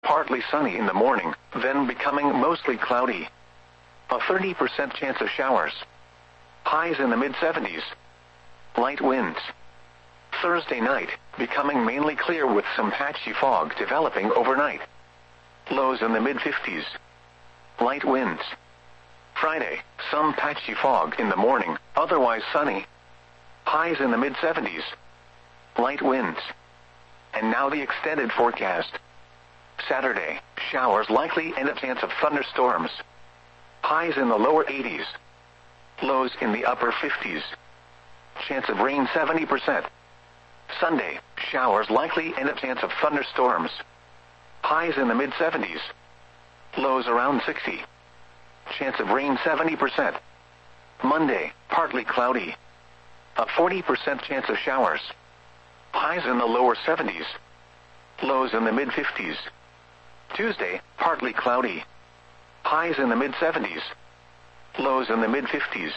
partly sunny in the morning, then becoming mostly cloudy. A 30% chance of showers. Highs in the mid-70s. Light winds. Thursday night, becoming mainly clear with some patchy fog developing overnight. Lows in the mid-50s. Light winds. Friday, some patchy fog in the morning, otherwise sunny. Highs in the mid-70s. Light winds. And now the extended forecast. Saturday, showers likely and a chance of thunderstorms. Highs in the lower 80s. Lows in the upper 50s. Chance of rain 70%. Sunday, showers likely and a chance of thunderstorms. Highs in the mid-70s. Lows around 60. Chance of rain 70%. Monday, partly cloudy. A 40% chance of showers. Highs in the lower 70s. Lows in the mid-50s. Tuesday, partly cloudy. Highs in the mid-70s. Lows in the mid-50s.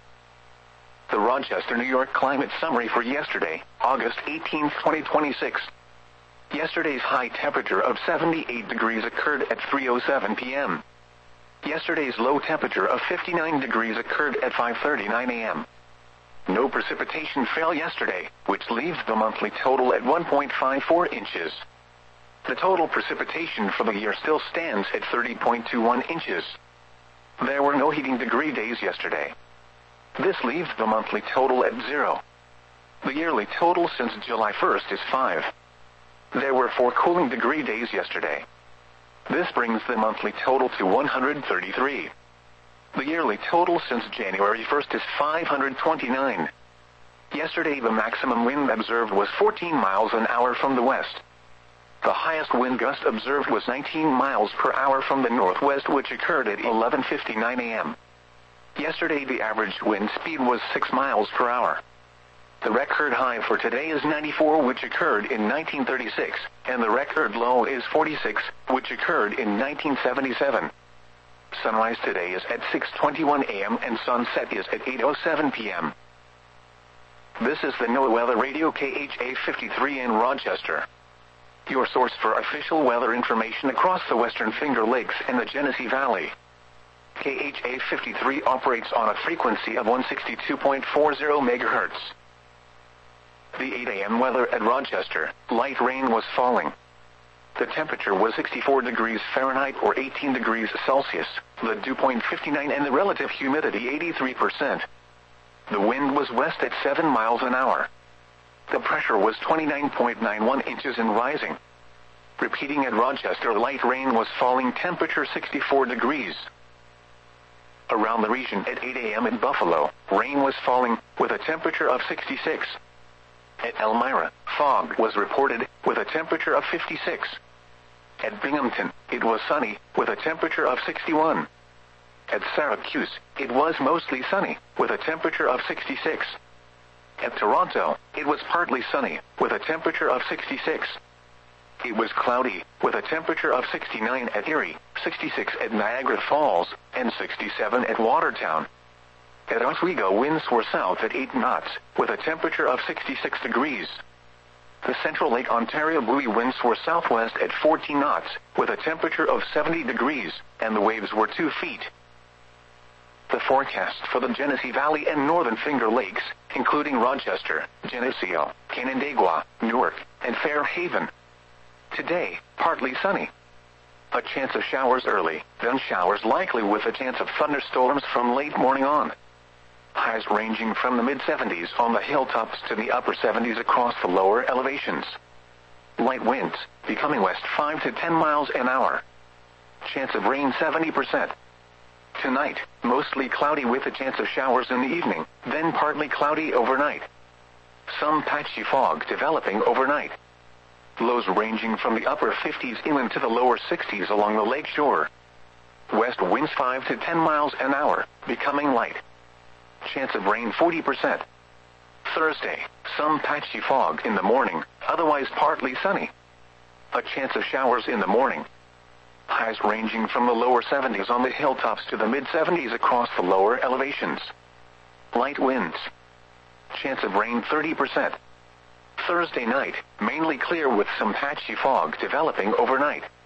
The Rochester, New York climate summary for yesterday, August 18, 2026. Yesterday's high temperature of 78 degrees occurred at 3:07 p.m. Yesterday's low temperature of 59 degrees occurred at 5:39 a.m. No precipitation fell yesterday, which leaves the monthly total at 1.54 inches. The total precipitation for the year still stands at 30.21 inches. There were no heating degree days yesterday. This leaves the monthly total at 0. The yearly total since July 1st is 5. There were 4 cooling degree days yesterday. This brings the monthly total to 133. The yearly total since January 1st is 529. Yesterday the maximum wind observed was 14 miles an hour from the west. The highest wind gust observed was 19 miles per hour from the northwest, which occurred at 11:59 a.m. Yesterday the average wind speed was 6 miles per hour. The record high for today is 94, which occurred in 1936, and the record low is 46, which occurred in 1977. Sunrise today is at 6:21 a.m. and sunset is at 8:07 p.m. This is the NOAA Weather Radio KHA 53 in Rochester. Your source for official weather information across the Western Finger Lakes and the Genesee Valley. KHA 53 operates on a frequency of 162.40 MHz. The 8 a.m. weather at Rochester, light rain was falling. The temperature was 64 degrees Fahrenheit or 18 degrees Celsius, the dew point 59 and the relative humidity 83%. The wind was west at 7 miles an hour. The pressure was 29.91 inches and rising. Repeating at Rochester, light rain was falling, temperature 64 degrees. Around the region at 8 a.m. in Buffalo, rain was falling, with a temperature of 66. At Elmira, fog was reported, with a temperature of 56. At Binghamton, it was sunny, with a temperature of 61. At Syracuse, it was mostly sunny, with a temperature of 66. At Toronto, it was partly sunny, with a temperature of 66. It was cloudy, with a temperature of 69 at Erie, 66 at Niagara Falls, and 67 at Watertown. At Oswego, winds were south at 8 knots, with a temperature of 66 degrees. The Central Lake Ontario buoy winds were southwest at 14 knots, with a temperature of 70 degrees, and the waves were 2 feet. The forecast for the Genesee Valley and Northern Finger Lakes, including Rochester, Geneseo, Canandaigua, Newark, and Fairhaven. Today, partly sunny. A chance of showers early, then showers likely with a chance of thunderstorms from late morning on. Highs ranging from the mid-70s on the hilltops to the upper 70s across the lower elevations. Light winds, becoming west 5 to 10 miles an hour. Chance of rain 70%. Tonight, mostly cloudy with a chance of showers in the evening, then partly cloudy overnight. Some patchy fog developing overnight. Lows ranging from the upper 50s inland to the lower 60s along the lake shore. West winds 5 to 10 miles an hour, becoming light. Chance of rain 40%. Thursday, some patchy fog in the morning, otherwise partly sunny. A chance of showers in the morning. Highs ranging from the lower 70s on the hilltops to the mid-70s across the lower elevations. Light winds. Chance of rain 30%. Thursday night, mainly clear with some patchy fog developing overnight.